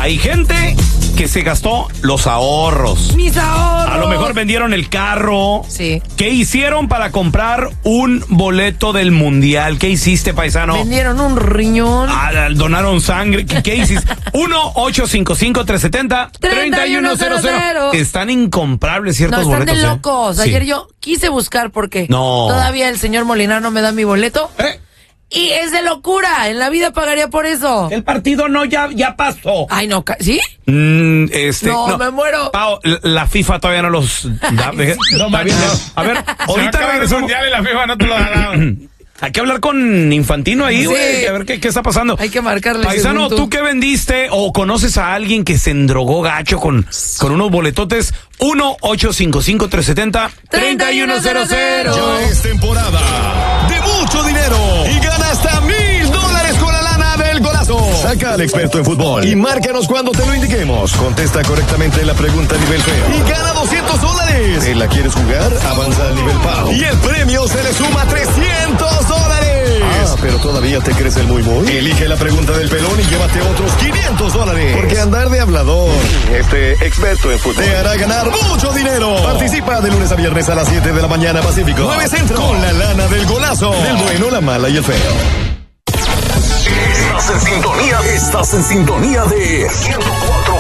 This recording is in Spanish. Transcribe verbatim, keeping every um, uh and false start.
hay gente que se gastó los ahorros. Mis ahorros. A lo mejor vendieron el carro. Sí. ¿Qué hicieron para comprar un boleto del mundial? ¿Qué hiciste, paisano? Vendieron un riñón. Ah, donaron sangre. ¿Qué, qué hiciste? uno ocho cinco cinco, tres siete cero, tres uno cero cero. Están incomprables ciertos no, están boletos. de locos. ¿eh? Ayer Sí. yo quise buscar porque no. todavía el señor Molinar no me da mi boleto. ¿Eh? Y es de locura. En la vida pagaría por eso. El partido no, ya, ya pasó. Ay, no. ¿Sí? Mm, este, no, no, me muero. Pao, la FIFA todavía no los da. Ay, sí. No, no. A ver, ahorita regresamos. Y la FIFA no te lo ha dado. Hay que hablar con Infantino ahí, güey, Sí. a ver qué, qué está pasando. Hay que marcarle. Paisano, ¿tú qué vendiste o conoces a alguien que se endrogó gacho con, con unos boletotes? uno ocho cinco cinco, tres siete cero, tres uno cero cero. Ya es temporada de mucho dinero y gana hasta mil dólares con la lana del golazo. Saca al experto en fútbol y márcanos cuando te lo indiquemos. Contesta correctamente la pregunta a nivel feo y gana doscientos dólares. ¿Te la quieres jugar? Avanza al nivel Pau y el premio se le suma trescientos dólares. Ah, pero todavía te crees el muy muy. Elige la pregunta del pelón y llévate otros quinientos dólares. Porque andar de hablador, este experto en fútbol, te hará ganar mucho dinero. Participa de lunes a viernes a las siete de la mañana Pacífico, nueve Centro, con la lana del golazo, del bueno, la mala y el feo. Estás en sintonía, estás en sintonía de ciento cuatro